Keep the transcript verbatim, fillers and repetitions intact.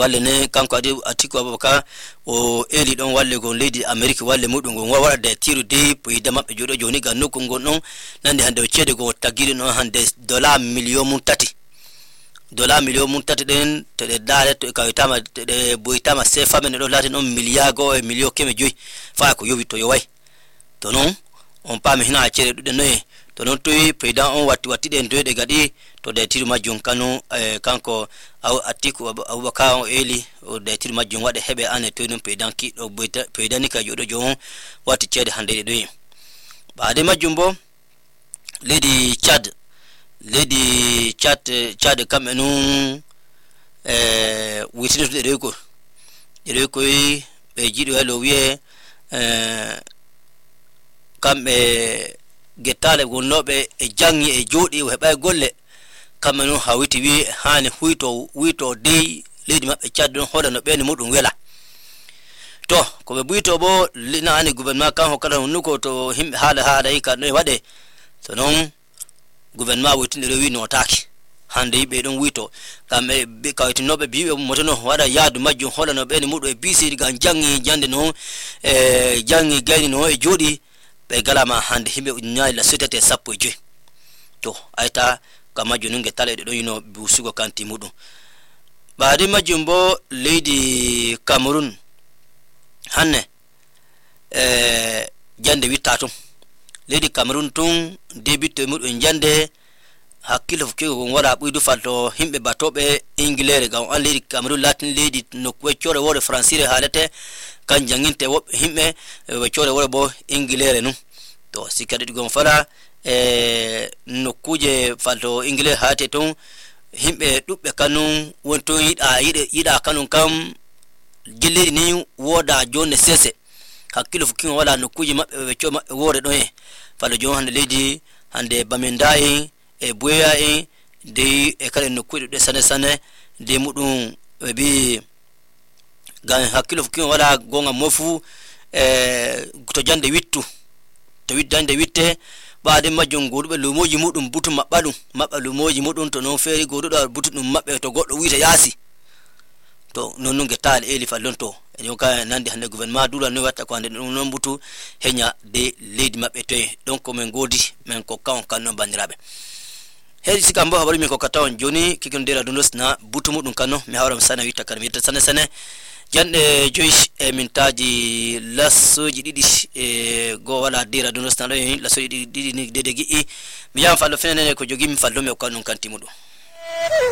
walle ne kanko adi Atiku Abubakar o eli don walle gon leydi America walle mudum gon warade tiru de poida mabbe jodo joni ga nokku gon non nande hande o cede go tagiri no hande dollar million mun tati dollar million mun tati den to de dare to kawitama de boytama se famen do lati non milliago e million keme joyi fa ko yobi to yowai to non on pami hina cede dude noye to non toyi poida on watti watti den do de gadi to de tiru majjun kanu e kanko aw Atiku Abubakar o eli o de tiru majjun wade hebe ane to non poida ki do boyta poida ni ka jodo jon watti cede hande do yi baade majjun bo lady Chad lady Chad Chad kamenu eh witness de reko de reko be jido hello wie eh kambe getale gonnobe e jangi e jodi e heba golle kamenu hawiti wi hani huito wito dey lady mabbe Chad don hoda no be ni mudum wela to ko be buito bo lina ani gouvernement kan hokala nuko to himbe hala hala e kan no wade to non gouvernement wotinde rewi no taki hande be don wito kambe be kawtinobe bibe motono wada yaadu majjum hola no be ni mudo e bisi gan jangi jande no e jangi gani no e jodi be galama hande himbe nyaay la sotete sappo je to ayta kamajo nunge tale de do yino busugo kanti mudum baadi majjum bo lady Cameroon hanne eh jande wittatum lady Cameroon tun debito mudum jande hakkilo fukigo gon wara buydu falto himbe batobe inglere ga on lady Cameroon latin lady no kwechore wore francire halate kan janginte wob himbe wechore wore bo inglere nu to sikade gon fara e no kuje falto inglere hate ton himbe dubbe kanun wonto yida yida kanun kam jilleri ni woda jonne sese hakkilo fukigo wala no kuje mabbe wecho wore do e falo jon hande lady hande bamendai e boya e de e kala no kude de sane sane de mudum bi gan hakkilo fukigo wala gonga mofu e to jande wittu to widdande witte baade majjum godube lumoji mudum butu mabbadum mabba lumoji mudum to non feri godudo butudum mabbe to goddo wiita yaasi to non non getal eli fallon to e jonka nande hande gouvernement dula no watta ko hande non butu henya de leydi mabbe to donc men godi men ko kan kan no bandirabe hedi sikambo habaru mi ko katawan joni kikon dela dundos na butu mudum kanno mi hawram sana witta kan mi sana sana jande joish e mintaji lasoji didi e go wala dira dundos na do lasoji didi ni dedegi mi yam fallo fenene ko jogimi fallo mi ko kan kanti mudum